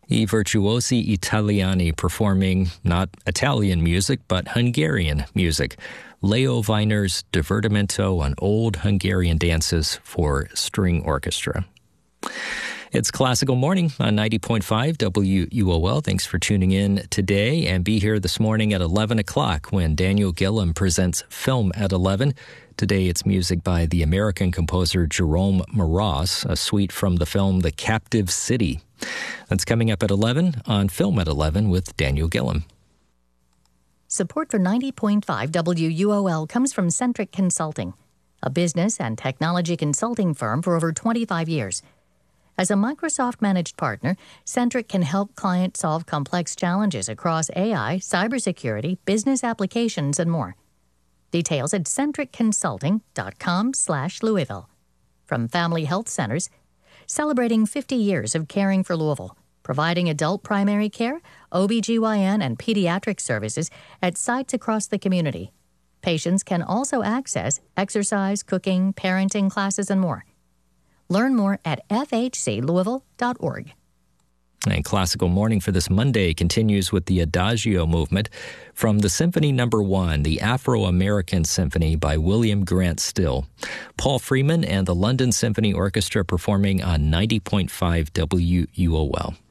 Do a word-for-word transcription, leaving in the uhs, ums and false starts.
I Virtuosi Italiani performing not Italian music, but Hungarian music. Leo Weiner's Divertimento on Old Hungarian Dances for String Orchestra. It's Classical Morning on ninety point five W U O L. Thanks for tuning in today, and be here this morning at eleven o'clock when Daniel Gillum presents Film at eleven. Today it's music by the American composer Jerome Moross, a suite from the film The Captive City. That's coming up at eleven on Film at eleven with Daniel Gillum. Support for ninety point five W U O L comes from Centric Consulting, a business and technology consulting firm for over twenty-five years. As a Microsoft-managed partner, Centric can help clients solve complex challenges across A I, cybersecurity, business applications, and more. Details at centric consulting dot com slash Louisville. From Family Health Centers, celebrating fifty years of caring for Louisville, providing adult primary care, O B G Y N, and pediatric services at sites across the community. Patients can also access exercise, cooking, parenting classes, and more. Learn more at f h c louisville dot org. And Classical Morning for this Monday continues with the Adagio movement from the Symphony Number One, the Afro-American Symphony by William Grant Still. Paul Freeman and the London Symphony Orchestra performing on ninety point five W U O L.